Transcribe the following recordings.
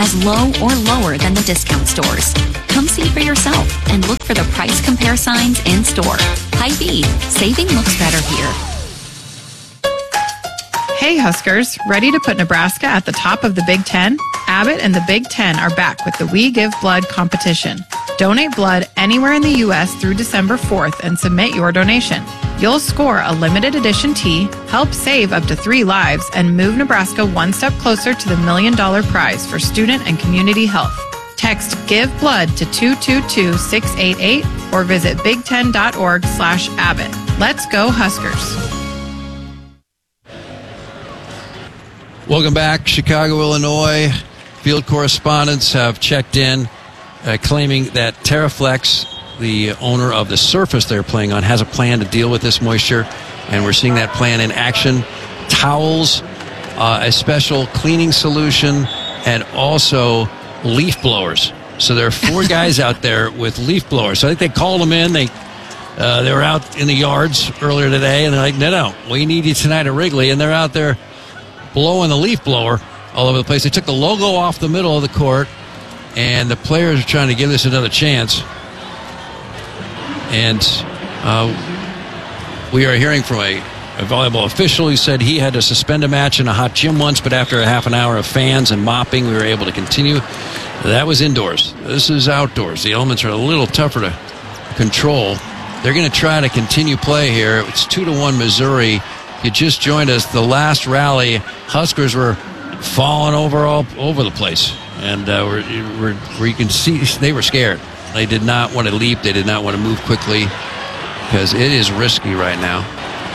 as low or lower than the discount stores. Come see for yourself and look for the price compare signs in store. Hy-Vee, saving looks better here. Hey Huskers, ready to put Nebraska at the top of the Big Ten? Abbott and the Big Ten are back with the We Give Blood competition. Donate blood anywhere in the U.S. through December 4th and submit your donation. You'll score a limited edition tee, help save up to 3 lives, and move Nebraska one step closer to the $1 million prize for student and community health. Text Give Blood to 222-688 or visit big10.org/Abbott. Let's go Huskers. Welcome back, Chicago, Illinois. Field correspondents have checked in, claiming that TerraFlex, the owner of the surface they're playing on, has a plan to deal with this moisture, and we're seeing that plan in action. Towels, a special cleaning solution, and also leaf blowers. So there are 4 guys out there with leaf blowers. So I think they called them in. They were out in the yards earlier today, and they're like, no, we need you tonight at Wrigley. And they're out there blowing the leaf blower all over the place. They took the logo off the middle of the court, and the players are trying to give this another chance. And we are hearing from a volleyball official who said he had to suspend a match in a hot gym once, but after a half an hour of fans and mopping, we were able to continue. That was indoors. This is outdoors. The elements are a little tougher to control. They're going to try to continue play here. It's 2-1 Missouri. You just joined us. The last rally, Huskers were falling over all over the place. And where you can see they were scared. They did not want to leap. They did not want to move quickly because it is risky right now.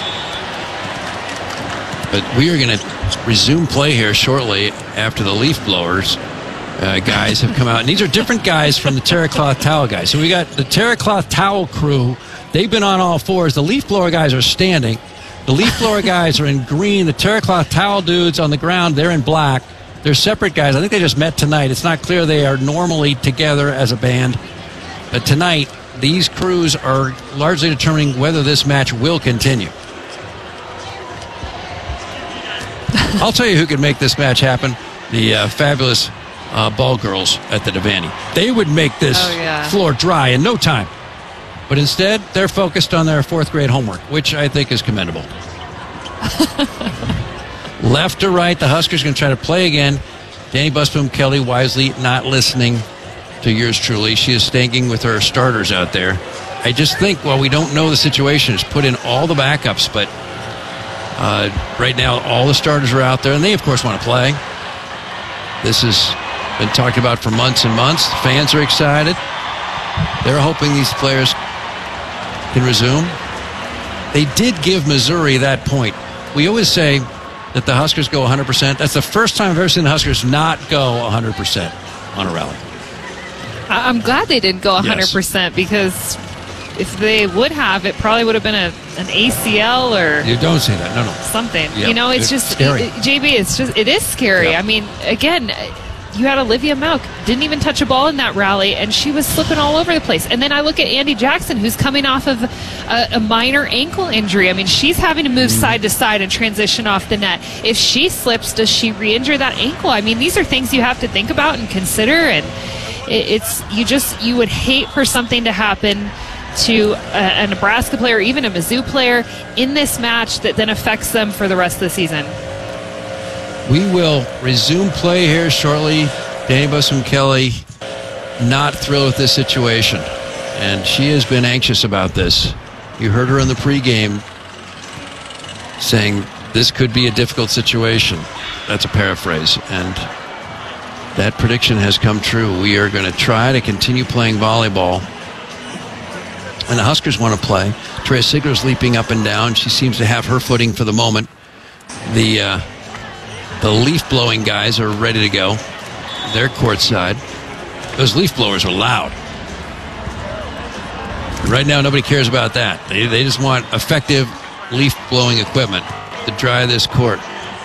But we are going to resume play here shortly after the leaf blowers guys have come out. And these are different guys from the Terracloth Towel guys. So we got the Terracloth Towel crew. They've been on all fours. The leaf blower guys are standing. The leaf blower guys are in green. The Terracloth Towel dudes on the ground, they're in black. They're separate guys. I think they just met tonight. It's not clear they are normally together as a band. But tonight, these crews are largely determining whether this match will continue. I'll tell you who could make this match happen. The fabulous ball girls at the Devaney. They would make this floor dry in no time. But instead, they're focused on their 4th grade homework, which I think is commendable. Left to right, the Huskers going to try to play again. Danny Busboom, Kelly wisely not listening to yours truly. She is staying with her starters out there. I just think, while we don't know the situation, is put in all the backups, but right now all the starters are out there, and they, of course, want to play. This has been talked about for months and months. The fans are excited. They're hoping these players can resume. They did give Missouri that point. We always say that the Huskers go 100%. That's the first time I've ever seen the Huskers not go 100% on a rally. I'm glad they didn't go 100% because if they would have, it probably would have been an ACL or... You don't say that. No. Something. Yeah, you know, it's just... scary. JB, it is scary. Yeah. I mean, again... You had Olivia Malk, didn't even touch a ball in that rally, and she was slipping all over the place. And then I look at Andy Jackson, who's coming off of a minor ankle injury. I mean, she's having to move side to side and transition off the net. If she slips, does she re-injure that ankle? I mean, these are things you have to think about and consider, and you would hate for something to happen to a Nebraska player, or even a Mizzou player, in this match that then affects them for the rest of the season. We will resume play here shortly. Danny Busboom Kelly not thrilled with this situation, and she has been anxious about this. You heard her in the pregame saying this could be a difficult situation. That's a paraphrase, and that prediction has come true. We are going to try to continue playing volleyball, and the Huskers want to play. Trea Sigler's leaping up and down. She seems to have her footing for the moment. The leaf blowing guys are ready to go. They're courtside. Those leaf blowers are loud. Right now, nobody cares about that. They just want effective leaf blowing equipment to dry this court.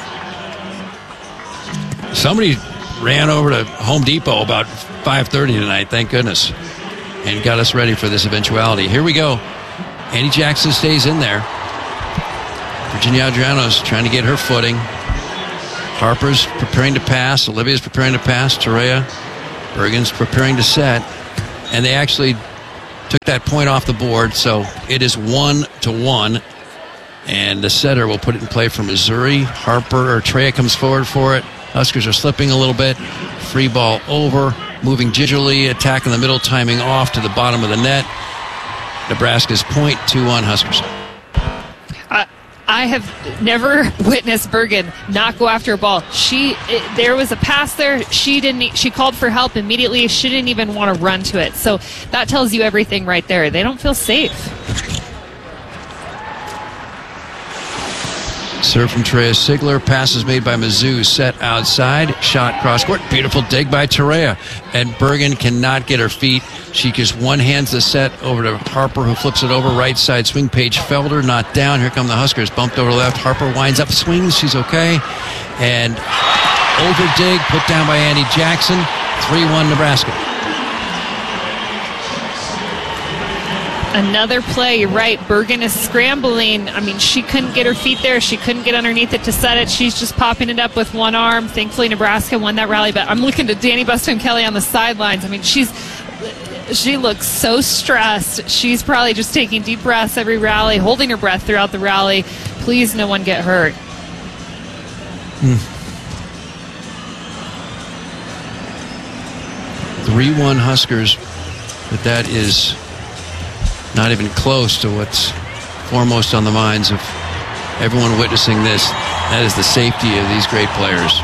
Somebody ran over to Home Depot about 5:30 tonight, thank goodness, and got us ready for this eventuality. Here we go. Andy Jackson stays in there. Virginia Adriano's trying to get her footing. Harper's preparing to pass. Olivia's preparing to pass. Terea Bergen's preparing to set. And they actually took that point off the board, so it is 1-1. And the setter will put it in play for Missouri. Harper or Terea comes forward for it. Huskers are slipping a little bit. Free ball over. Moving gingerly. Attack in the middle. Timing off to the bottom of the net. Nebraska's point, 2-1 Huskers. I have never witnessed Bergen not go after a ball. There was a pass there. She called for help immediately. She didn't even want to run to it. So that tells you everything right there. They don't feel safe. Serve from Terea Sigler. Passes made by Mizzou. Set outside. Shot cross court. Beautiful dig by Terea. And Bergen cannot get her feet. She just one-hands the set over to Harper, who flips it over. Right side swing. Paige Felder not down. Here come the Huskers. Bumped over left. Harper winds up, swings. She's okay. And over dig. Put down by Andy Jackson. 3-1 Nebraska. Another play, you're right. Bergen is scrambling. I mean, she couldn't get her feet there. She couldn't get underneath it to set it. She's just popping it up with one arm. Thankfully, Nebraska won that rally. But I'm looking to Danny Buston-Kelly on the sidelines. I mean, she looks so stressed. She's probably just taking deep breaths every rally, holding her breath throughout the rally. Please, no one get hurt. 3-1 Huskers, but that is not even close to what's foremost on the minds of everyone witnessing this. That is the safety of these great players.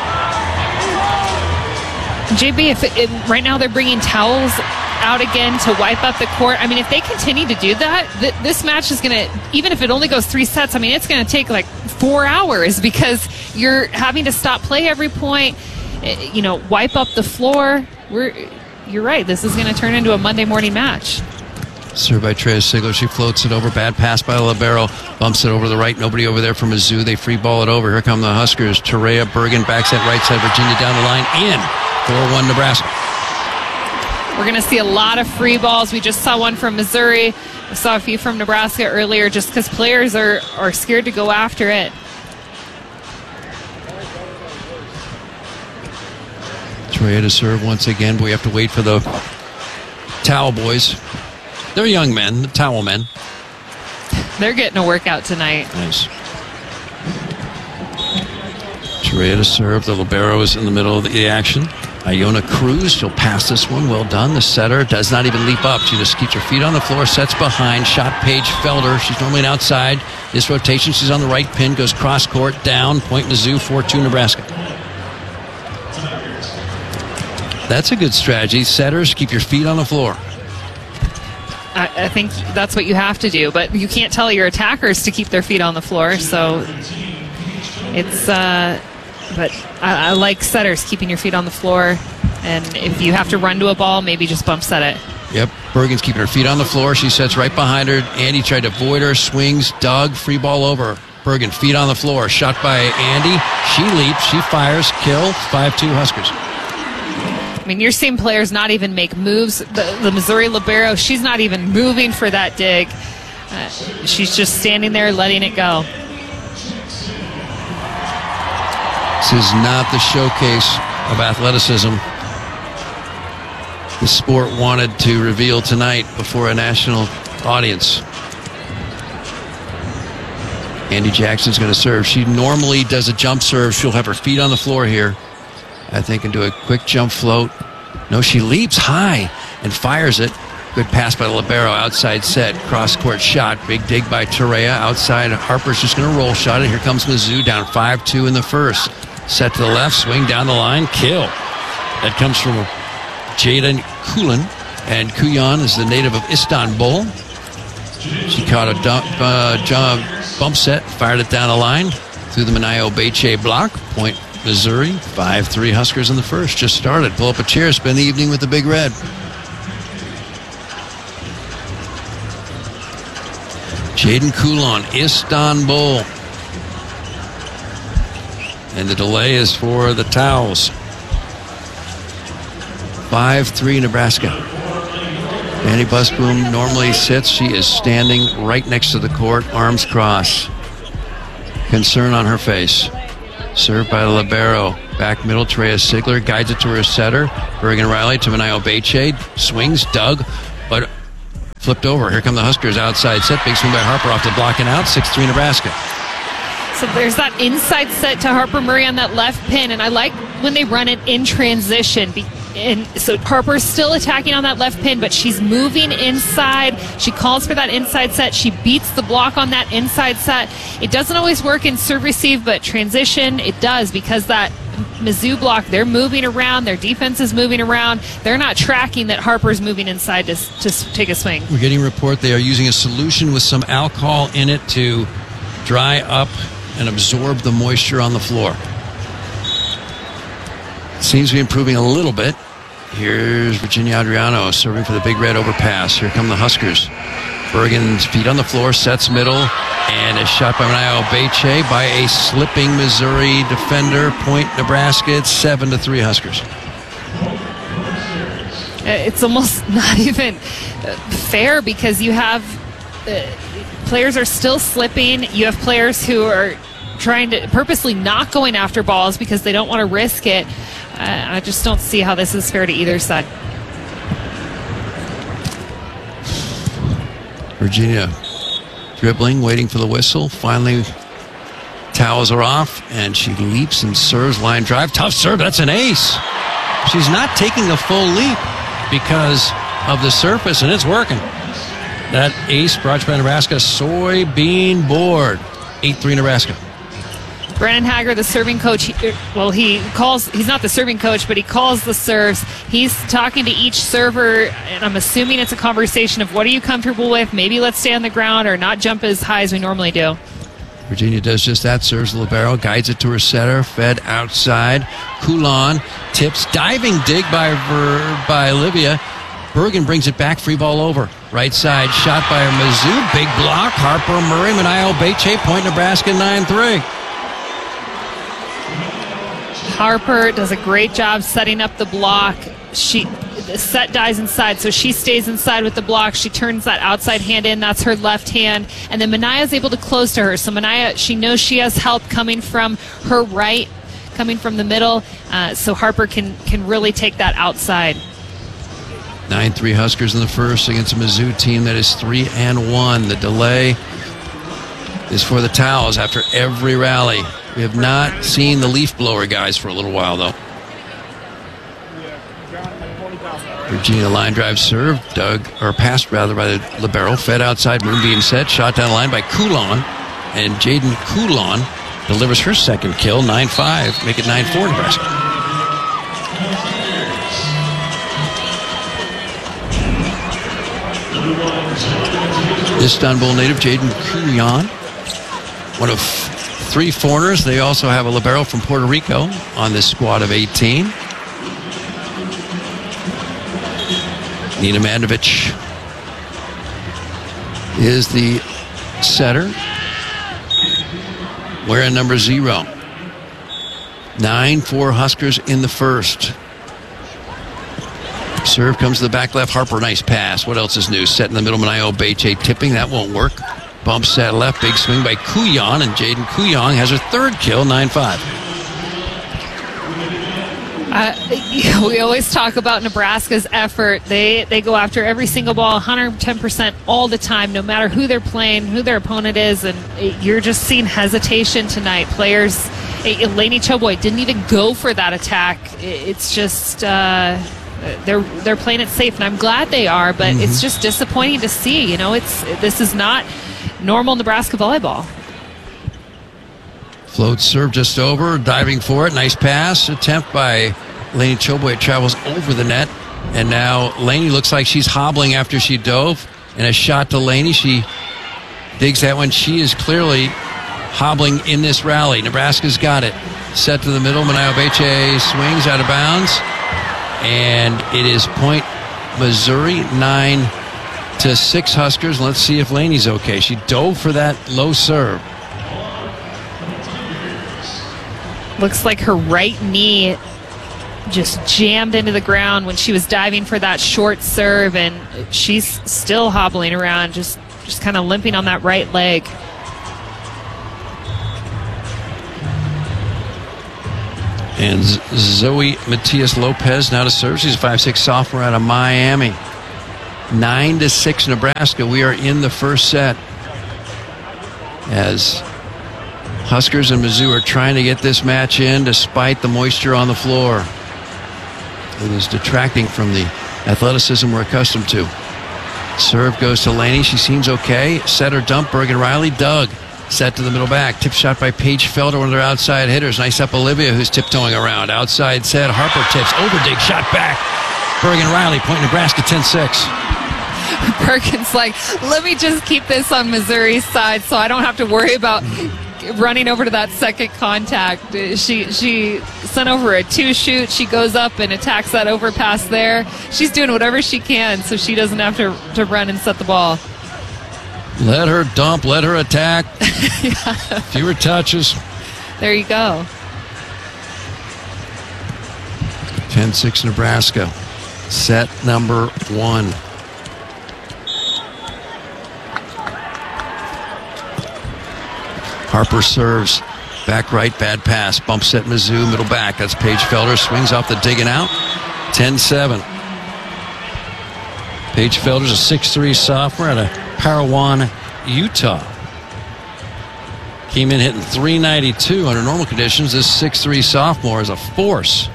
JB, if right now they're bringing towels out again to wipe up the court. I mean, if they continue to do that, this match is going to, even if it only goes 3 sets, I mean, it's going to take like 4 hours because you're having to stop play every point, wipe up the floor. You're right. This is going to turn into a Monday morning match. Served by Terea Sigler. She floats it over. Bad pass by Libero. Bumps it over to the right. Nobody over there from Mizzou. They free ball it over. Here come the Huskers. Terea Bergen backs that right side. Virginia down the line. In. 4-1 Nebraska. We're going to see a lot of free balls. We just saw one from Missouri. We saw a few from Nebraska earlier just because players are scared to go after it. Terea to serve once again, but we have to wait for the towel boys. They're young men, the towel men. They're getting a workout tonight. Nice. Terea to serve. The libero is in the middle of the action. Iona Cruz, she'll pass this one. Well done. The setter does not even leap up. She just keeps her feet on the floor, sets behind. Shot Paige Felder. She's normally an outside. This rotation, she's on the right pin, goes cross court, down. Point Mizzou, 4-2 Nebraska. That's a good strategy. Setters, keep your feet on the floor. I think that's what you have to do, but you can't tell your attackers to keep their feet on the floor, so it's but I like setters keeping your feet on the floor, and if you have to run to a ball, maybe just bump set it. Yep, Bergen's keeping her feet on the floor. She sets right behind her. Andy tried to avoid her, swings, dug, free ball over. Bergen, feet on the floor, shot by Andy. She leaps, she fires, kill, 5-2 Huskers. I mean, you're seeing players not even make moves. The Missouri libero, she's not even moving for that dig. She's just standing there letting it go. This is not the showcase of athleticism the sport wanted to reveal tonight before a national audience. Andy Jackson's going to serve. She normally does a jump serve. She'll have her feet on the floor here, I think, and do a quick jump float. No, she leaps high and fires it. Good pass by the libero, outside set, cross-court shot. Big dig by Terea, outside. Harper's just going to roll shot it. Here comes Mizzou, down 5-2 in the first. Set to the left, swing down the line, kill. That comes from Jaden Kulan, and Kuyan is the native of Istanbul. She caught a bump set, fired it down the line through the Manayo Beche block. Point Missouri, 5-3 Huskers in the first. Just started. Pull up a chair, spend the evening with the Big Red. Jaden Kulan, Istanbul. And the delay is for the Towels. 5-3 Nebraska. Danny Busboom normally sits. She is standing right next to the court, arms crossed. Concern on her face. Served by the libero. Back middle, Terea Sigler guides it to her setter. Bergen Riley to Manayo Beche. Swings, dug, but flipped over. Here come the Huskers outside set. Big swing by Harper off the block and out. 6-3 Nebraska. So there's that inside set to Harper Murray on that left pin, and I like when they run it in transition. And so Harper's still attacking on that left pin, but she's moving inside. She calls for that inside set. She beats the block on that inside set. It doesn't always work in serve receive, but transition, it does, because that Mizzou block, they're moving around. Their defense is moving around. They're not tracking that Harper's moving inside to take a swing. We're getting a report they are using a solution with some alcohol in it to dry up and absorb the moisture on the floor. Seems to be improving a little bit. Here's Virginia Adriano serving for the big red overpass. Here come the Huskers. Bergen's feet on the floor, sets middle, and a shot by Manayo Beche by a slipping Missouri defender. Point Nebraska. It's 7-3 Huskers. It's almost not even fair, because you have players are still slipping. You have players who are trying to purposely not going after balls because they don't want to risk it. I just don't see how this is fair to either side. Virginia Dribbling, waiting for the whistle. Finally, towels are off, and she leaps and serves. Line drive. Tough serve. That's an ace. She's not taking a full leap because of the surface, and it's working. That ace brought to you by Nebraska soybean board. 8-3 Nebraska. Brennan Hager, the serving coach, he's not the serving coach, but he calls the serves. He's talking to each server, and I'm assuming it's a conversation of what are you comfortable with? Maybe let's stay on the ground or not jump as high as we normally do. Virginia does just that, serves the libero, guides it to her setter, fed outside. Coulon tips, diving dig by Olivia. Bergen brings it back, free ball over. Right side, shot by Mizzou, big block. Harper Murray, Manayo Beche, point Nebraska 9-3. Harper does a great job setting up the block. The set dies inside, so she stays inside with the block. She turns that outside hand in. That's her left hand. And then Manaya's able to close to her. So Manaya, she knows she has help coming from her right, coming from the middle. So Harper can really take that outside. 9-3 Huskers in the first against a Mizzou team that is 3-1. The delay is for the towels after every rally. We have not seen the leaf blower guys for a little while, though. Virginia line drive serve, passed by the libero, fed outside, moonbeam set, shot down the line by Coulon, and Jaden Coulon delivers her second kill, 9-5, make it 9-4 Nebraska. Istanbul native Jaden Coulon, one of 3 foreigners. They also have a libero from Puerto Rico on this squad of 18. Nina Mandovich is the setter, wearing number 0. 9-4 Huskers in the first. Serve comes to the back left. Harper, nice pass. What else is new? Set in the middle. Manayo Beche tipping. That won't work. Bump set left. Big swing by Couillon, and Jaden Couillon has her third kill, 9-5. We always talk about Nebraska's effort. They go after every single ball, 110% all the time, no matter who they're playing, who their opponent is, and you're just seeing hesitation tonight. Players, Lainey Choboy didn't even go for that attack. It's just they're playing it safe, and I'm glad they are, but it's just disappointing to see. This is not normal Nebraska volleyball. Float serve just over, diving for it. Nice pass attempt by Lainey Choboy. It travels over the net, and now Lainey looks like she's hobbling after she dove. And a shot to Lainey. She digs that one. She is clearly hobbling in this rally. Nebraska's got it. Set to the middle. Manayo Beche swings out of bounds, and it is point Missouri, 9-6 Huskers. Let's see if Lainey's okay. She dove for that low serve. Looks like her right knee just jammed into the ground when she was diving for that short serve, and she's still hobbling around, just kind of limping on that right leg. And Zoe Matias-Lopez now to serve. She's a 5'6" sophomore out of Miami. 9-6 Nebraska. We are in the first set as Huskers and Mizzou are trying to get this match in despite the moisture on the floor. It is detracting from the athleticism we're accustomed to. Serve goes to Laney. She seems okay. Set or dump, Bergen Riley. Doug set to the middle back. Tip shot by Paige Felder, one of their outside hitters. Nice up Olivia, who's tiptoeing around. Outside set. Harper tips. Overdig shot back. Bergen Riley, point Nebraska 10-6. Bergen's like, let me just keep this on Missouri's side so I don't have to worry about running over to that second contact. She sent over a 2-shoot. She goes up and attacks that overpass there. She's doing whatever she can so she doesn't have to run and set the ball. Let her dump. Let her attack. Yeah. Fewer touches. There you go. 10-6 Nebraska. Set number 1. Harper serves. Back right, bad pass. Bump set Mizzou, middle back. That's Paige Felder. Swings off the digging out. 10-7. Paige Felder's a 6'3" sophomore out of Parowan, Utah. Came in hitting .392 under normal conditions. This 6'3" sophomore is a force.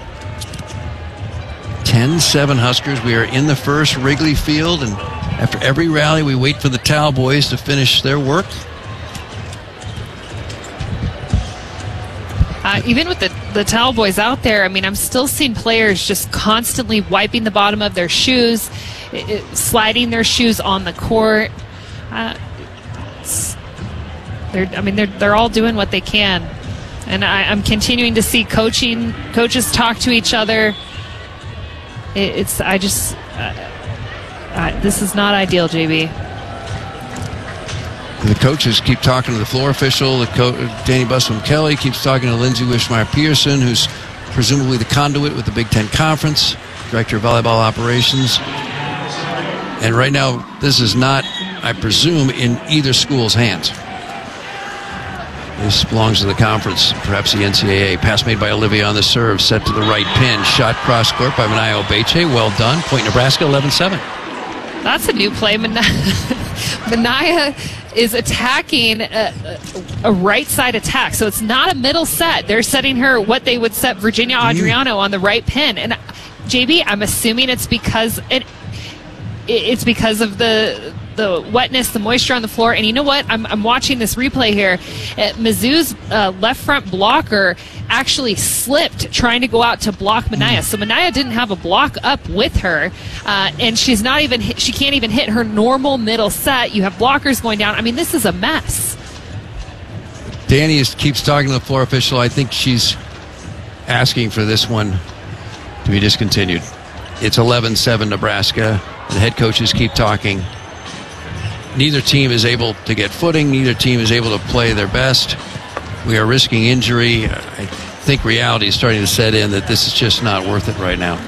10-7 Huskers. We are in the first Wrigley Field, and after every rally, we wait for the Towel boys to finish their work. Even with the Towel boys out there, I mean, I'm still seeing players just constantly wiping the bottom of their shoes, sliding their shoes on the court. They're all doing what they can, and I'm continuing to see coaches talk to each other. This is not ideal, JB. And the coaches keep talking to the floor official. Danny Busman-Kelly keeps talking to Lindsay Wishmeyer-Pearson, who's presumably the conduit with the Big Ten Conference, director of volleyball operations. And right now, this is not, I presume, in either school's hands. This belongs to the conference, perhaps the NCAA. Pass made by Olivia on the serve, set to the right pin. Shot cross court by Manaya Obeche. Well done. Point Nebraska, 11-7. That's a new play. Manaya is attacking a right side attack, so it's not a middle set. They're setting her what they would set Virginia Adriano on the right pin. And JB, I'm assuming it's because of the wetness, the moisture on the floor. And you know what? I'm watching this replay here. Mizzou's left front blocker actually slipped trying to go out to block Manaya. So Manaya didn't have a block up with her, and she can't even hit her normal middle set. You have blockers going down. I mean, this is a mess. Danny keeps talking to the floor official. I think she's asking for this one to be discontinued. It's 11-7 Nebraska. The head coaches keep talking. Neither team is able to get footing. Neither team is able to play their best. We are risking injury. I think reality is starting to set in that this is just not worth it right now.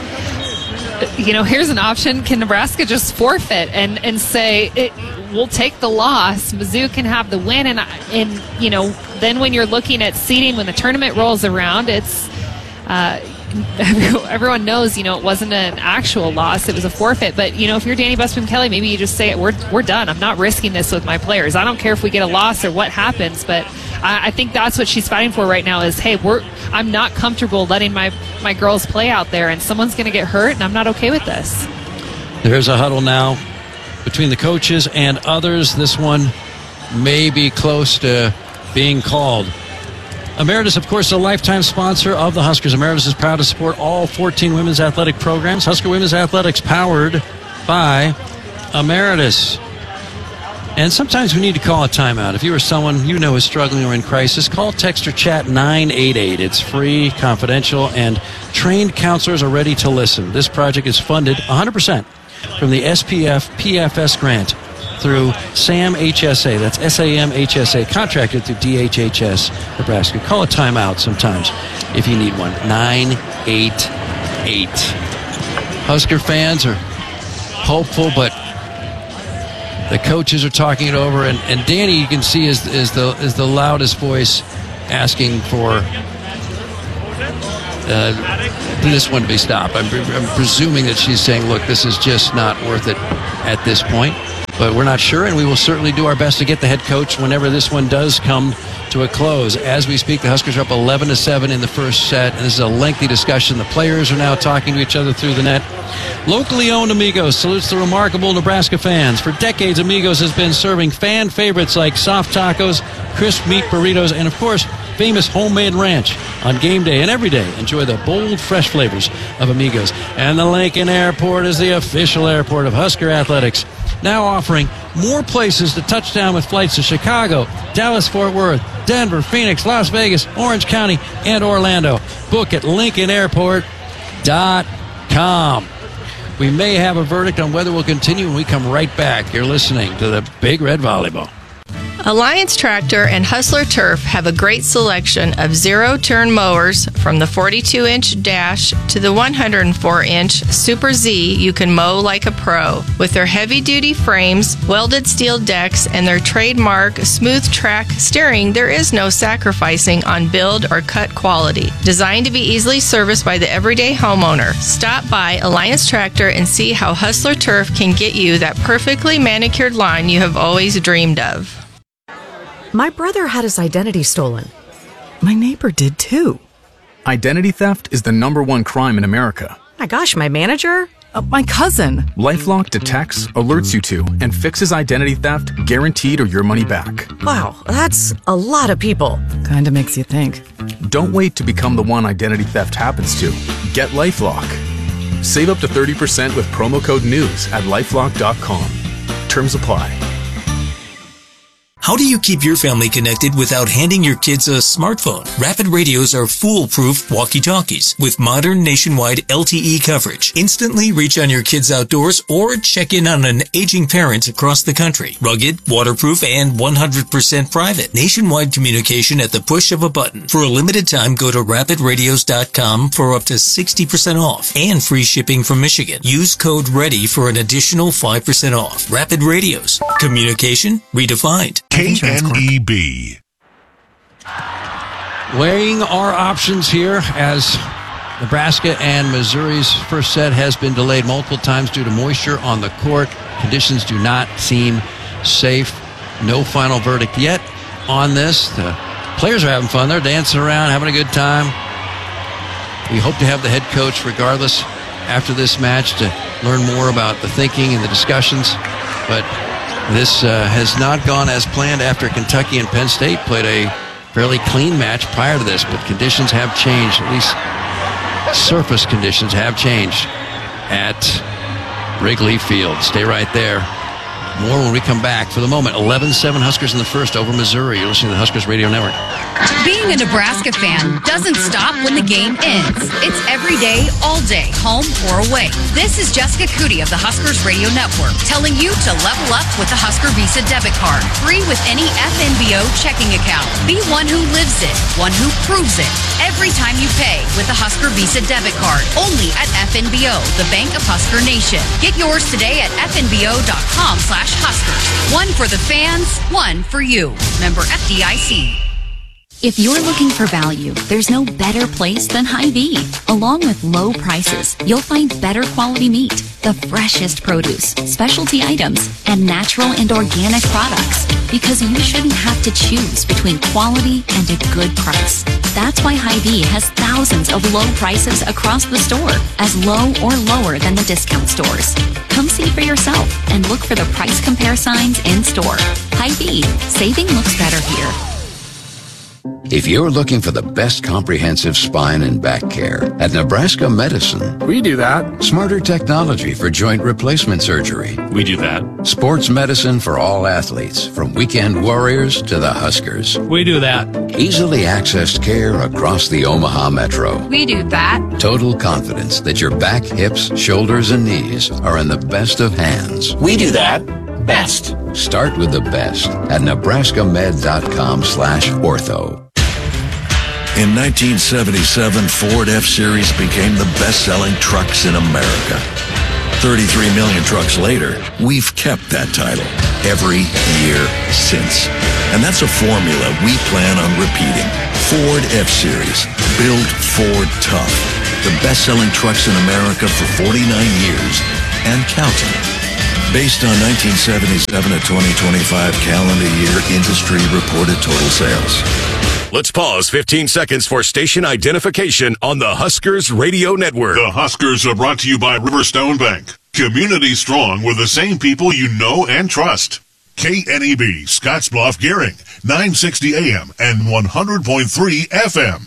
You know, here's an option. Can Nebraska just forfeit and say, we'll take the loss. Mizzou can have the win. And you know, then when you're looking at seeding, when the tournament rolls around, it's everyone knows, you know, it wasn't an actual loss. It was a forfeit. But, you know, if you're Danny Busman-Kelly, maybe you just say, we're done. I'm not risking this with my players. I don't care if we get a loss or what happens. But I think that's what she's fighting for right now is, hey, I'm not comfortable letting my girls play out there, and someone's going to get hurt, and I'm not okay with this. There's a huddle now between the coaches and others. This one may be close to being called. Emeritus, of course, a lifetime sponsor of the Huskers. Emeritus is proud to support all 14 women's athletic programs. Husker Women's Athletics, powered by Emeritus. And sometimes we need to call a timeout. If you or someone you know is struggling or in crisis, call, text, or chat 988. It's free, confidential, and trained counselors are ready to listen. This project is funded 100% from the SPF PFS grant through SAM HSA. That's SAM HSA, contracted through DHHS Nebraska. Call a timeout sometimes if you need one. 988. Husker fans are hopeful, but the coaches are talking it over, and Danny, you can see, is the loudest voice asking for this one to be stopped. I'm presuming that she's saying, look, this is just not worth it at this point. But we're not sure, and we will certainly do our best to get the head coach whenever this one does come to a close. As we speak, the Huskers are up 11-7 in the first set, and this is a lengthy discussion. The players are now talking to each other through the net. Locally owned Amigos salutes the remarkable Nebraska fans. For decades, Amigos has been serving fan favorites like soft tacos, crisp meat burritos, and, of course, famous homemade ranch on game day and every day. Enjoy the bold, fresh flavors of Amigos. And the Lincoln Airport is the official airport of Husker Athletics, now offering more places to touch down with flights to Chicago, Dallas, Fort Worth, Denver, Phoenix, Las Vegas, Orange County, and Orlando. Book at LincolnAirport.com. We may have a verdict on whether we'll continue when we come right back. You're listening to the Big Red Volleyball. Alliance Tractor and Hustler Turf have a great selection of zero-turn mowers from the 42-inch Dash to the 104-inch Super Z you can mow like a pro. With their heavy-duty frames, welded steel decks, and their trademark smooth track steering, there is no sacrificing on build or cut quality. Designed to be easily serviced by the everyday homeowner. Stop by Alliance Tractor and see how Hustler Turf can get you that perfectly manicured lawn you have always dreamed of. My brother had his identity stolen. My neighbor did too. Identity theft is the #1 crime in America. My gosh, my manager? My cousin. LifeLock detects, alerts you to, and fixes identity theft guaranteed or your money back. Wow, that's a lot of people. Kinda makes you think. Don't wait to become the one identity theft happens to. Get LifeLock. Save up to 30% with promo code NEWS at LifeLock.com. Terms apply. How do you keep your family connected without handing your kids a smartphone? Rapid Radios are foolproof walkie-talkies with modern nationwide LTE coverage. Instantly reach on your kids outdoors or check in on an aging parent across the country. Rugged, waterproof, and 100% private. Nationwide communication at the push of a button. For a limited time, go to rapidradios.com for up to 60% off and free shipping from Michigan. Use code READY for an additional 5% off. Rapid Radios. Communication redefined. KNEB. Weighing our options here as Nebraska and Missouri's first set has been delayed multiple times due to moisture on the court. Conditions do not seem safe. No final verdict yet on this. The players are having fun. They're dancing around, having a good time. We hope to have the head coach regardless after this match to learn more about the thinking and the discussions. But this has not gone as planned after Kentucky and Penn State played a fairly clean match prior to this, but conditions have changed. At least surface conditions have changed at Wrigley Field. Stay right there. More when we come back. For the moment, 11-7 Huskers in the first over Missouri. You're listening to the Huskers Radio Network. Being a Nebraska fan doesn't stop when the game ends. It's every day, all day, home or away. This is Jessica Cootie of the Huskers Radio Network telling you to level up with the Husker Visa debit card. Free with any FNBO checking account. Be one who lives it, one who proves it. Every time you pay with the Husker Visa debit card. Only at FNBO, the Bank of Husker Nation. Get yours today at fnbo.com/Huskers. One for the fans, one for you. Member FDIC. If you're looking for value, there's no better place than Hy-Vee. Along with low prices, you'll find better quality meat, the freshest produce, specialty items, and natural and organic products. Because you shouldn't have to choose between quality and a good price. That's why Hy-Vee has thousands of low prices across the store, as low or lower than the discount stores. Come see for yourself and look for the price compare signs in store. Hy-Vee, saving looks better here. If you're looking for the best comprehensive spine and back care, at Nebraska Medicine, We do that. smarter technology for joint replacement surgery, We do that. sports medicine for all athletes, from weekend warriors to the Huskers, We do that. easily accessed care across the Omaha Metro, We do that. total confidence that your back, hips, shoulders, and knees are in the best of hands. We do that. Best. Start with the best at nebraskamed.com/ortho. In 1977, Ford F-Series became the best-selling trucks in America. 33 million trucks later, we've kept that title every year since. And that's a formula we plan on repeating. Ford F-Series. Built Ford tough. The best-selling trucks in America for 49 years and counting. Based on 1977 to 2025 calendar year industry reported total sales. Let's pause 15 seconds for station identification on the Huskers Radio Network. The Huskers are brought to you by Riverstone Bank. Community strong with the same people you know and trust. KNEB, Scottsbluff, Gearing, 960 AM and 100.3 FM.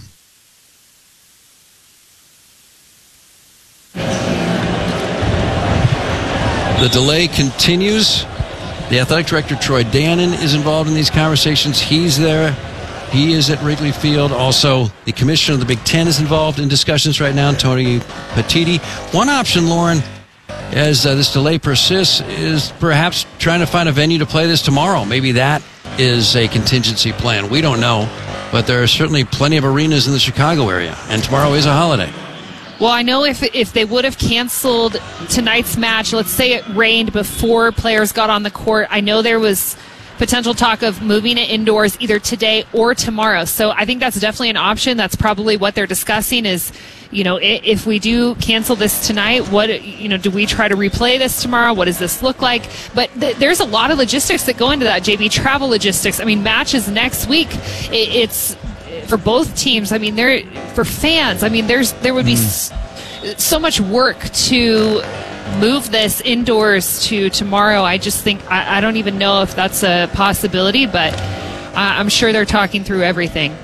The delay continues. The athletic director, Troy Dannon, is involved in these conversations. He's there. He is at Wrigley Field. Also, the commissioner of the Big Ten is involved in discussions right now, Tony Petitti. One option, Lauren, as this delay persists, is perhaps trying to find a venue to play this tomorrow. Maybe that is a contingency plan. We don't know, but there are certainly plenty of arenas in the Chicago area, and tomorrow is a holiday. Well, I know if they would have canceled tonight's match, let's say it rained before players got on the court, I know there was potential talk of moving it indoors either today or tomorrow. So I think that's definitely an option. That's probably what they're discussing is, if we do cancel this tonight, do we try to replay this tomorrow? What does this look like? But there's a lot of logistics that go into that, JB. Travel logistics. I mean, matches next week. It's for both teams. I mean, for fans. I mean, there would be so much work to move this indoors to tomorrow. I just think I don't even know if that's a possibility, but I'm sure they're talking through everything.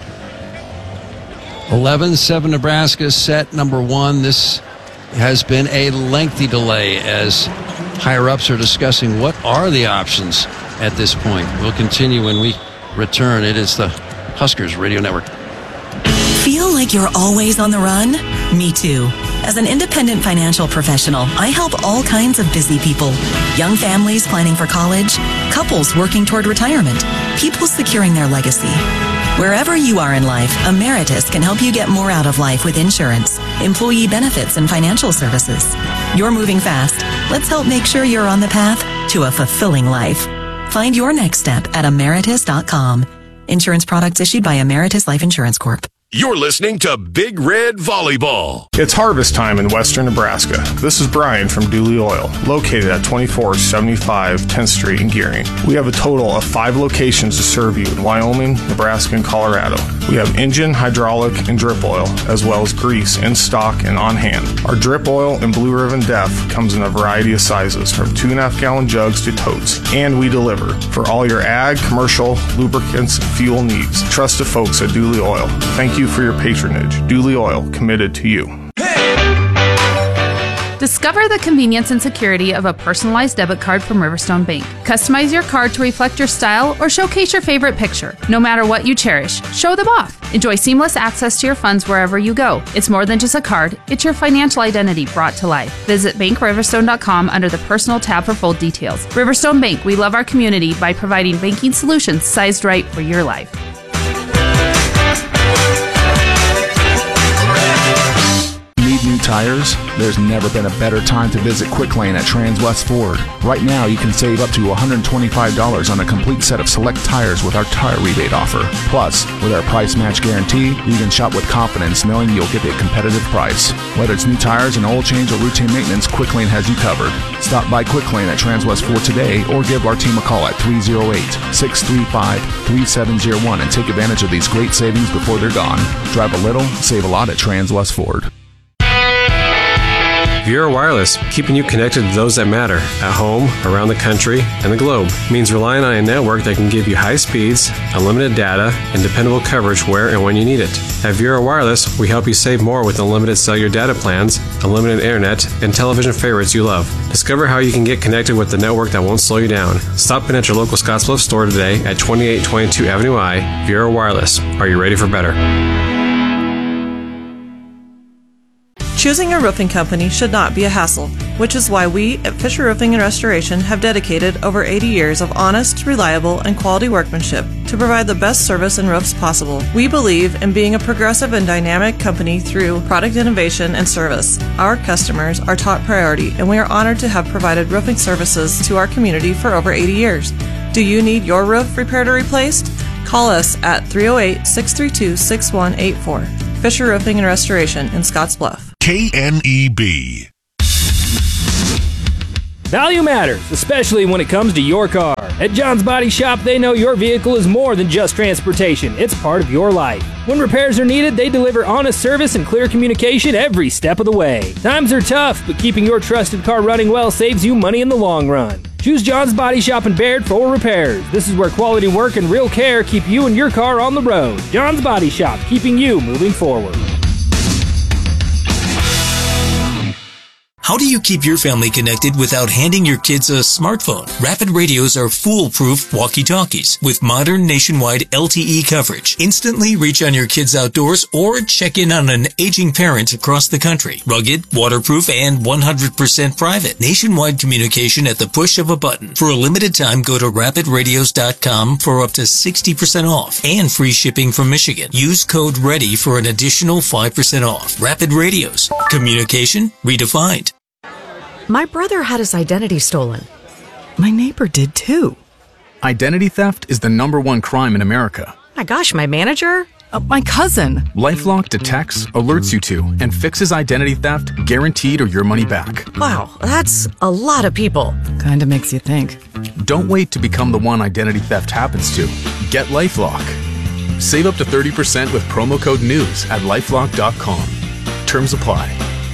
11-7 Nebraska set number one. This has been a lengthy delay as higher-ups are discussing what are the options at this point. We'll continue when we return. It is the Huskers Radio Network. Feel like you're always on the run? Me too. As an independent financial professional, I help all kinds of busy people. Young families planning for college, couples working toward retirement, people securing their legacy. Wherever you are in life, Emeritus can help you get more out of life with insurance, employee benefits, and financial services. You're moving fast. Let's help make sure you're on the path to a fulfilling life. Find your next step at Emeritus.com. Insurance products issued by Emeritus Life Insurance Corp. You're listening to Big Red Volleyball. It's harvest time in western Nebraska. This is Brian from Dooley Oil, located at 2475 10th Street in Gearing. We have a total of 5 locations to serve you in Wyoming, Nebraska, and Colorado. We have engine, hydraulic, and drip oil, as well as grease in stock and on hand. Our drip oil and Blue Ribbon Def comes in a variety of sizes, from 2.5 gallon jugs to totes, and we deliver for all your ag, commercial, lubricants, and fuel needs. Trust the folks at Dooley Oil. Thank you for your patronage. Dooley Oil, committed to you. Discover the convenience and security of a personalized debit card from Riverstone Bank. Customize your card to reflect your style or showcase your favorite picture. No matter what you cherish, show them off. Enjoy seamless access to your funds wherever you go. It's more than just a card, it's your financial identity brought to life. Visit BankRiverstone.com under the Personal tab for full details. Riverstone Bank, we love our community by providing banking solutions sized right for your life. New tires? There's never been a better time to visit Quick Lane at Transwest Ford. Right now, you can save up to $125 on a complete set of select tires with our tire rebate offer. Plus, with our price match guarantee, you can shop with confidence knowing you'll get a competitive price. Whether it's new tires, an oil change, or routine maintenance, Quick Lane has you covered. Stop by Quick Lane at Transwest Ford today or give our team a call at 308-635-3701 and take advantage of these great savings before they're gone. Drive a little, save a lot at Transwest Ford. Viera Wireless, keeping you connected to those that matter, at home, around the country, and the globe, means relying on a network that can give you high speeds, unlimited data, and dependable coverage where and when you need it. At Viera Wireless, we help you save more with unlimited cellular data plans, unlimited internet, and television favorites you love. Discover how you can get connected with the network that won't slow you down. Stop in at your local Scottsbluff store today at 2822 Avenue I. Viera Wireless. Are you ready for better? Choosing a roofing company should not be a hassle, which is why we at Fisher Roofing and Restoration have dedicated over 80 years of honest, reliable, and quality workmanship to provide the best service and roofs possible. We believe in being a progressive and dynamic company through product innovation and service. Our customers are top priority, and we are honored to have provided roofing services to our community for over 80 years. Do you need your roof repaired or replaced? Call us at 308-632-6184. Fisher Roofing and Restoration in Scottsbluff. KNEB. Value matters, especially when it comes to your car. At John's Body Shop, they know your vehicle is more than just transportation. It's part of your life. When repairs are needed, they deliver honest service and clear communication every step of the way. Times are tough, but keeping your trusted car running well saves you money in the long run. Choose John's Body Shop in Baird for repairs. This is where quality work and real care keep you and your car on the road. John's Body Shop, keeping you moving forward. How do you keep your family connected without handing your kids a smartphone? Rapid Radios are foolproof walkie-talkies with modern nationwide LTE coverage. Instantly reach on your kids outdoors or check in on an aging parent across the country. Rugged, waterproof, and 100% private. Nationwide communication at the push of a button. For a limited time, go to rapidradios.com for up to 60% off and free shipping from Michigan. Use code READY for an additional 5% off. Rapid Radios. Communication redefined. My brother had his identity stolen. My neighbor did too. Identity theft is the #1 crime in America. My gosh, my manager? My cousin. LifeLock detects, alerts you to, and fixes identity theft guaranteed or your money back. Wow, that's a lot of people. Kinda makes you think. Don't wait to become the one identity theft happens to. Get LifeLock. Save up to 30% with promo code NEWS at lifelock.com. Terms apply.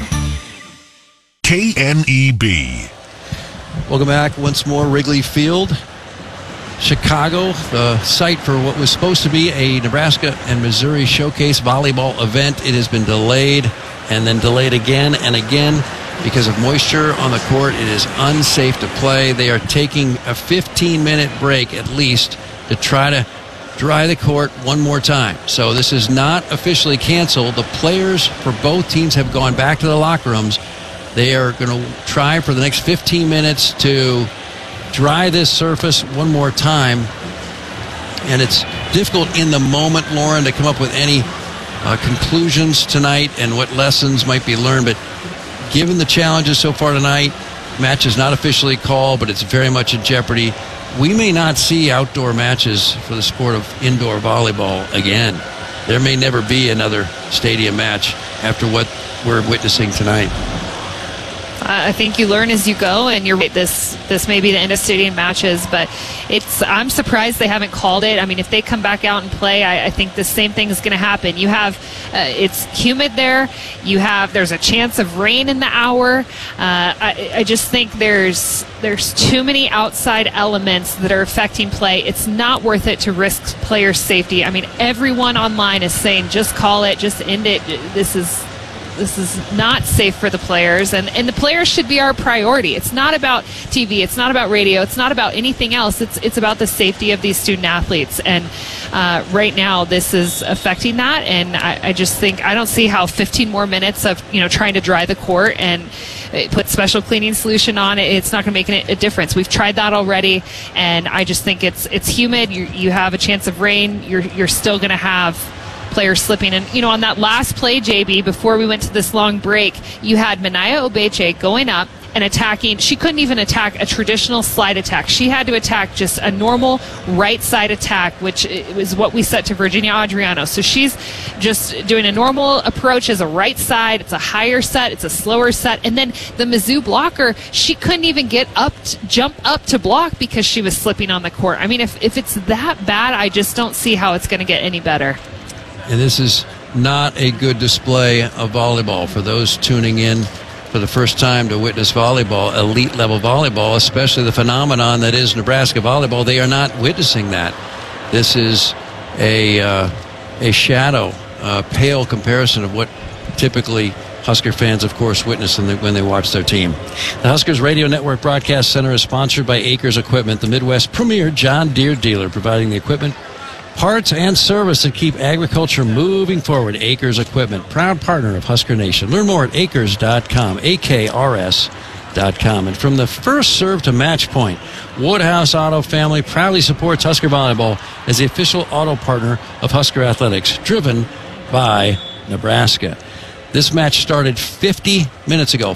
KNEB. Welcome back once more, Wrigley Field. Chicago, the site for what was supposed to be a Nebraska and Missouri Showcase volleyball event. It has been delayed and then delayed again and again because of moisture on the court. It is unsafe to play. They are taking a 15-minute break at least to try to dry the court one more time. So this is not officially canceled. The players for both teams have gone back to the locker rooms. They are going to try for the next 15 minutes to dry this surface one more time. And it's difficult in the moment, Lauren, to come up with any conclusions tonight and what lessons might be learned. But given the challenges so far tonight, match is not officially called, but it's very much in jeopardy. We may not see outdoor matches for the sport of indoor volleyball again. There may never be another stadium match after what we're witnessing tonight. I think you learn as you go, and you're right. This may be the end of stadium matches, but I'm surprised they haven't called it. I mean, if they come back out and play, I think the same thing is going to happen. You have it's humid there. There's a chance of rain in the hour. I just think there's too many outside elements that are affecting play. It's not worth it to risk player safety. I mean, everyone online is saying just call it, just end it. This is not safe for the players, and the players should be our priority. It's not about TV, it's not about radio, it's not about anything else. It's about the safety of these student athletes, and right now this is affecting that. And I just think I don't see how 15 more minutes of trying to dry the court and put special cleaning solution on it, it's not going to make a difference. We've tried that already, and I just think it's humid. You have a chance of rain. You're still going to have players slipping. And, on that last play, JB, before we went to this long break, you had Minaya Obeche going up and attacking. She couldn't even attack a traditional slide attack. She had to attack just a normal right side attack, which is what we set to Virginia Adriano. So she's just doing a normal approach as a right side. It's a higher set. It's a slower set. And then the Mizzou blocker, she couldn't even jump up to block because she was slipping on the court. I mean, if it's that bad, I just don't see how it's going to get any better. And this is not a good display of volleyball for those tuning in for the first time to witness volleyball, elite level volleyball, especially the phenomenon that is Nebraska volleyball. They are not witnessing that. This is a shadow, pale comparison of what typically Husker fans, of course, witness when they watch their team. The Huskers Radio Network Broadcast Center is sponsored by Acres Equipment, the Midwest premier John Deere dealer, providing the equipment, parts, and service that keep agriculture moving forward. Acres Equipment, proud partner of Husker Nation. Learn more at acres.com, AKRS.com. And from the first serve to match point, Woodhouse Auto Family proudly supports Husker Volleyball as the official auto partner of Husker Athletics, driven by Nebraska. This match started 50 minutes ago,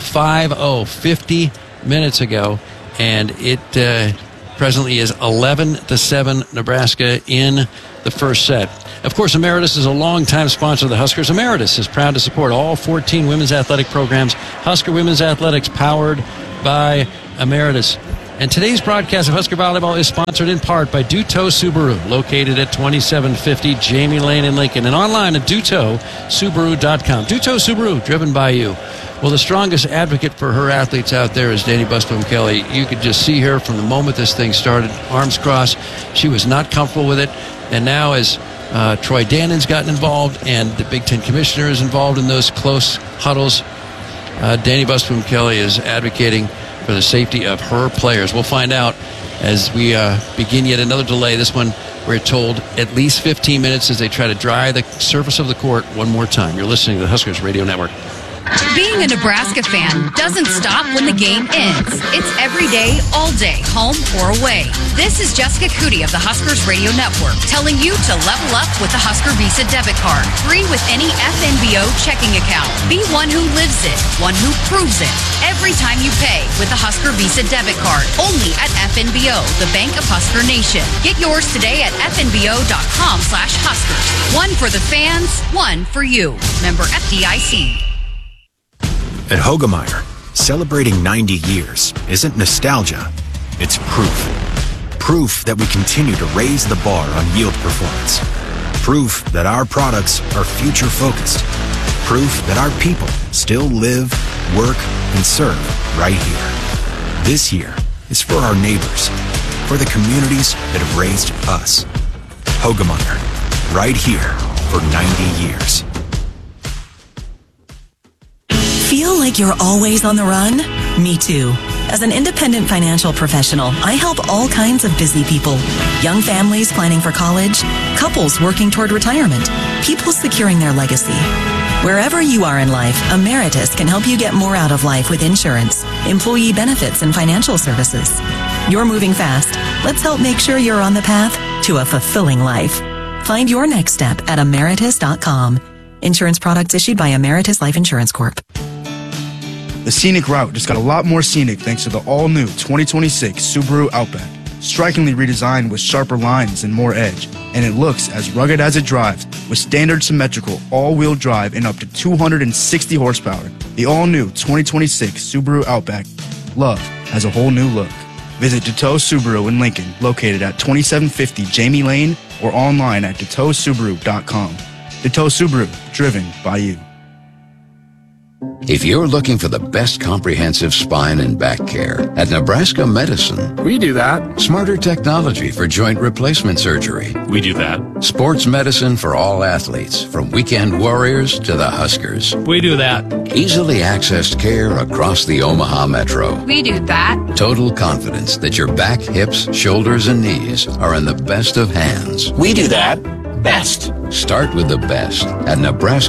50 minutes ago, and it presently is 11-7 Nebraska in the first set. Of course, Emeritus is a longtime sponsor of the Huskers. Emeritus is proud to support all 14 women's athletic programs. Husker Women's Athletics, powered by Emeritus. And today's broadcast of Husker Volleyball is sponsored in part by Duto Subaru, located at 2750 Jamie Lane in Lincoln, and online at DutoSubaru.com. Duto Subaru, driven by you. Well, the strongest advocate for her athletes out there is Danny Busboom Kelly. You could just see her from the moment this thing started, arms crossed. She was not comfortable with it. And now as Troy Dannon's gotten involved and the Big Ten commissioner is involved in those close huddles, Danny Busboom Kelly is advocating for the safety of her players. We'll find out as we begin yet another delay. This one, we're told, at least 15 minutes as they try to dry the surface of the court one more time. You're listening to the Huskers Radio Network. Being a Nebraska fan doesn't stop when the game ends. It's every day, all day, home or away. This is Jessica Cootie of the Huskers Radio Network telling you to level up with the Husker Visa debit card. Free with any FNBO checking account. Be one who lives it, one who proves it. Every time you pay with the Husker Visa debit card. Only at FNBO, the Bank of Husker Nation. Get yours today at fnbo.com/Huskers. One for the fans, one for you. Member FDIC. At Hoegemeyer, celebrating 90 years isn't nostalgia, it's proof. Proof that we continue to raise the bar on yield performance. Proof that our products are future-focused. Proof that our people still live, work, and serve right here. This year is for our neighbors, for the communities that have raised us. Hoegemeyer, right here for 90 years. Feel like you're always on the run? Me too. As an independent financial professional, I help all kinds of busy people. Young families planning for college, couples working toward retirement, people securing their legacy. Wherever you are in life, Emeritus can help you get more out of life with insurance, employee benefits, and financial services. You're moving fast. Let's help make sure you're on the path to a fulfilling life. Find your next step at Emeritus.com. Insurance products issued by Emeritus Life Insurance Corp. The scenic route just got a lot more scenic thanks to the all-new 2026 Subaru Outback. Strikingly redesigned with sharper lines and more edge, and it looks as rugged as it drives with standard symmetrical all-wheel drive and up to 260 horsepower. The all-new 2026 Subaru Outback. Love has a whole new look. Visit Duto Subaru in Lincoln, located at 2750 Jamie Lane, or online at DutoSubaru.com. Duto Subaru, driven by you. If you're looking for the best comprehensive spine and back care, at Nebraska Medicine, we do that. Smarter technology for joint replacement surgery, We do that. sports medicine for all athletes, from weekend warriors to the Huskers, We do that. easily accessed care across the Omaha Metro, We do that. total confidence that your back, hips, shoulders, and knees are in the best of hands. We do that. Best. Start with the best at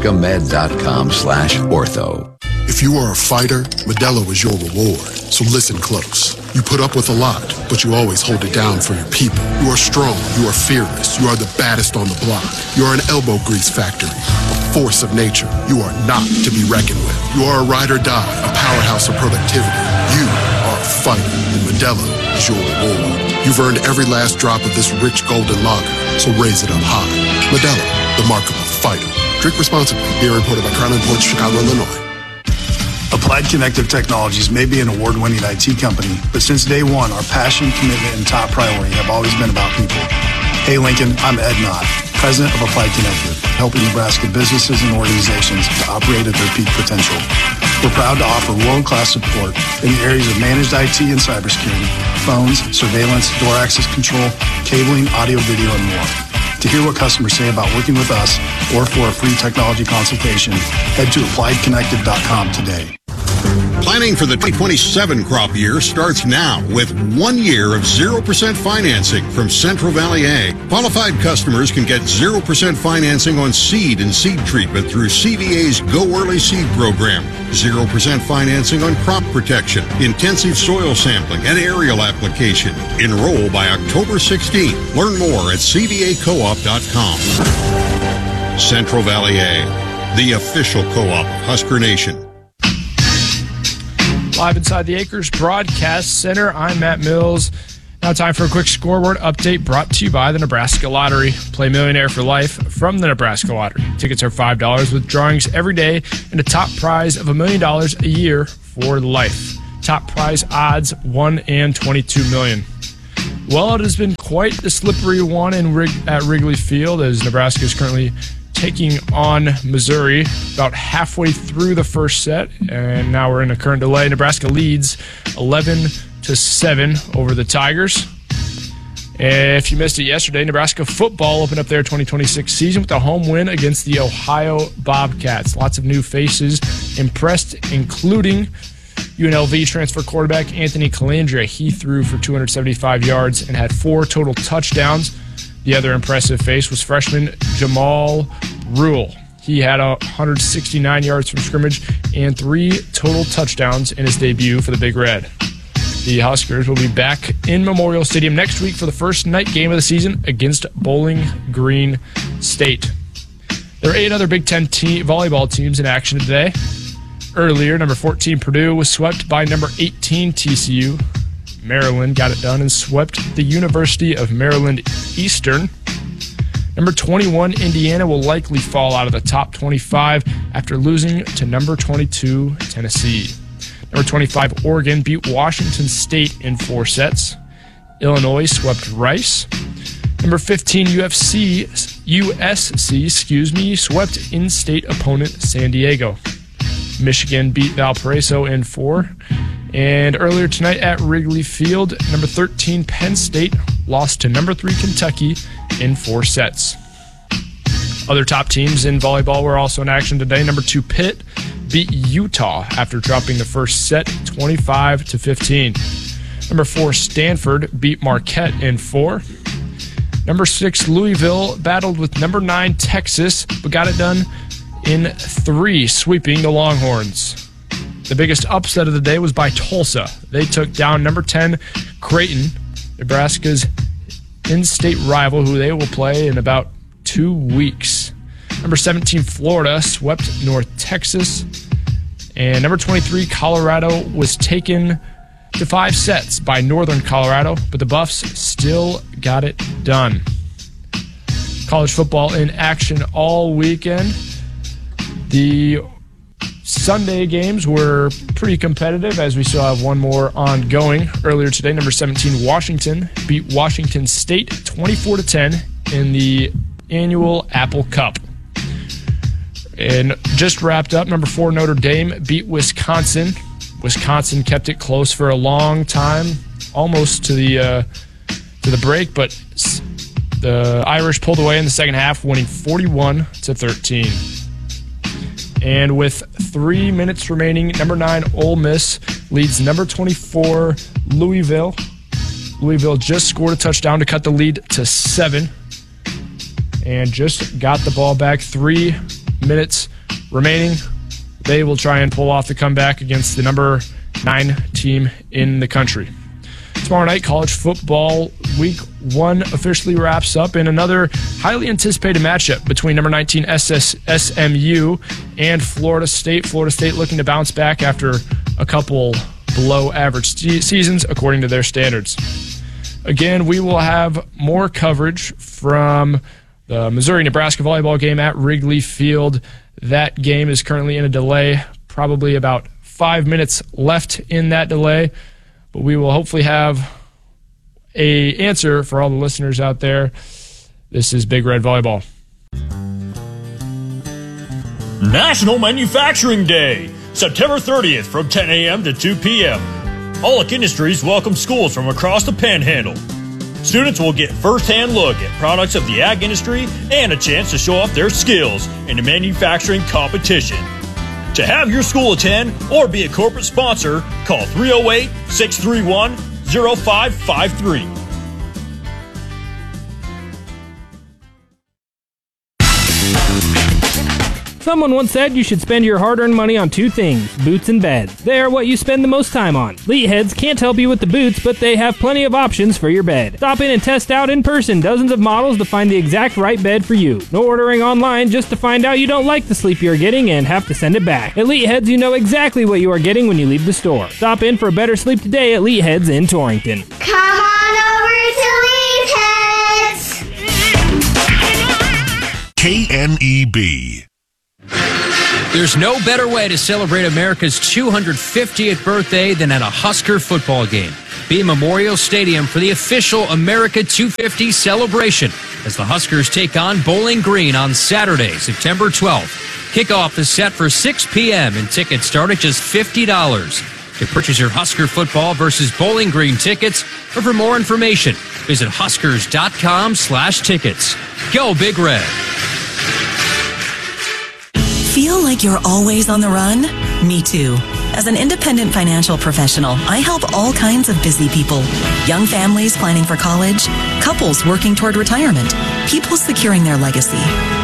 nebraskamed.com/ortho. If you are a fighter, Modelo is your reward. So listen close. You put up with a lot, but you always hold it down for your people. You are strong. You are fearless. You are the baddest on the block. You are an elbow grease factory, a force of nature. You are not to be reckoned with. You are a ride or die, a powerhouse of productivity. You are a fighter, and Modelo is your reward. You've earned every last drop of this rich golden lager, so raise it up high. Modelo, the mark of a fighter. Drink responsibly. Beer imported by Crown Imports, Chicago, Illinois. Applied Connective Technologies may be an award-winning IT company, but since day one, our passion, commitment, and top priority have always been about people. Hey Lincoln, I'm Ed Knott, President of Applied Connective, helping Nebraska businesses and organizations to operate at their peak potential. We're proud to offer world-class support in the areas of managed IT and cybersecurity, phones, surveillance, door access control, cabling, audio, video, and more. To hear what customers say about working with us or for a free technology consultation, head to appliedconnective.com today. Planning for the 2027 crop year starts now with 1 year of 0% financing from Central Valley Ag. Qualified customers can get 0% financing on seed and seed treatment through CVA's Go Early Seed program. 0% financing on crop protection, intensive soil sampling, and aerial application. Enroll by October 16th. Learn more at cvacoop.com. Central Valley Ag, the official co-op of Husker Nation. Live inside the Acres Broadcast Center, I'm Matt Mills. Now time for a quick scoreboard update brought to you by the Nebraska Lottery. Play Millionaire for Life from the Nebraska Lottery. Tickets are $5 with drawings every day and a top prize of $1 million a year for life. Top prize odds 1 in 22 million. Well, it has been quite the slippery one at Wrigley Field as Nebraska is currently taking on Missouri about halfway through the first set, and now we're in a current delay. Nebraska leads 11-7 over the Tigers. If you missed it yesterday, Nebraska football opened up their 2026 season with a home win against the Ohio Bobcats. Lots of new faces impressed, including UNLV transfer quarterback Anthony Calandria. He threw for 275 yards and had 4 total touchdowns. The other impressive face was freshman Jamal Rule. He had 169 yards from scrimmage and 3 total touchdowns in his debut for the Big Red. The Huskers will be back in Memorial Stadium next week for the first night game of the season against Bowling Green State. There are 8 other Big Ten volleyball teams in action today. Earlier, number 14 Purdue was swept by number 18 TCU. Maryland got it done and swept the University of Maryland Eastern. Number 21 Indiana will likely fall out of the top 25 after losing to number 22 Tennessee. Number 25 Oregon beat Washington State in 4 sets. Illinois swept Rice. Number 15 USC swept in-state opponent San Diego. Michigan beat Valparaiso in 4. And earlier tonight at Wrigley Field, number 13 Penn State lost to number 3 Kentucky in 4 sets. Other top teams in volleyball were also in action today. Number 2 Pitt beat Utah after dropping the first set 25-15. Number 4 Stanford beat Marquette in 4. Number 6 Louisville battled with number 9 Texas but got it done in 3, sweeping the Longhorns. The biggest upset of the day was by Tulsa. They took down number 10 Creighton, Nebraska's in-state rival, who they will play in about 2 weeks. Number 17 Florida swept North Texas. And number 23 Colorado was taken to 5 sets by Northern Colorado, but the Buffs still got it done. College football in action all weekend. The Sunday games were pretty competitive, as we still have one more ongoing. Earlier today, number 17 Washington beat Washington State 24-10 in the annual Apple Cup. And just wrapped up, number 4 Notre Dame beat Wisconsin. Wisconsin kept it close for a long time, almost to the break, but the Irish pulled away in the second half, winning 41-13. And with 3 minutes remaining, number 9 Ole Miss leads number 24 Louisville. Louisville just scored a touchdown to cut the lead to 7 and just got the ball back. 3 minutes remaining. They will try and pull off the comeback against the number 9 team in the country. Tomorrow night, college football week 1 officially wraps up in another highly anticipated matchup between number 19 SMU and Florida State. Florida State looking to bounce back after a couple below average seasons according to their standards. Again, we will have more coverage from the Missouri-Nebraska volleyball game at Wrigley Field. That game is currently in a delay, probably about 5 minutes left in that delay. But we will hopefully have an answer for all the listeners out there. This is Big Red Volleyball. National Manufacturing Day, September 30th from 10 a.m. to 2 p.m. Aulick Industries welcomes schools from across the Panhandle. Students will get first-hand look at products of the ag industry and a chance to show off their skills in a manufacturing competition. To have your school attend or be a corporate sponsor, call 308-631-0553. Someone once said you should spend your hard-earned money on 2 things, boots and beds. They are what you spend the most time on. Leadheads can't help you with the boots, but they have plenty of options for your bed. Stop in and test out in person dozens of models to find the exact right bed for you. No ordering online just to find out you don't like the sleep you're getting and have to send it back. At Leadheads, you know exactly what you are getting when you leave the store. Stop in for a better sleep today at Leadheads in Torrington. Come on over! KNEB. There's no better way to celebrate America's 250th birthday than at a Husker football game. Be at Memorial Stadium for the official America 250 celebration as the Huskers take on Bowling Green on Saturday, September 12th. Kickoff is set for 6 p.m. and tickets start at just $50. To purchase your Husker football versus Bowling Green tickets or for more information, visit huskers.com/tickets. Go Big Red. Feel like you're always on the run? Me too. As an independent financial professional, I help all kinds of busy people. Young families planning for college, couples working toward retirement, people securing their legacy.